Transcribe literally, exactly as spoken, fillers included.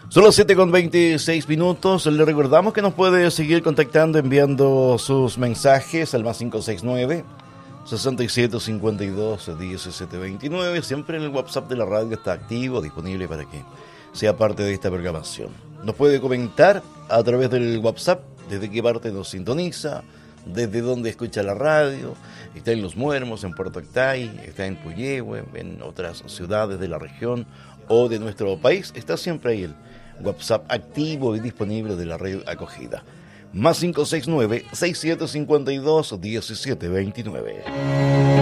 Son las siete con veintiséis minutos. Le recordamos que nos puede seguir contactando enviando sus mensajes al más cinco seis nueve, sesenta y siete cincuenta y dos, diecisiete veintinueve. Siempre en el WhatsApp de la radio está activo, disponible para que sea parte de esta programación. Nos puede comentar a través del WhatsApp desde qué parte nos sintoniza, desde dónde escucha la radio. Está en Los Muermos, en Puerto Octay, está en Puyehue, en otras ciudades de la región o de nuestro país. Está siempre ahí el WhatsApp activo y disponible de la red acogida. Más cinco seis nueve, seis siete cinco dos, diecisiete veintinueve.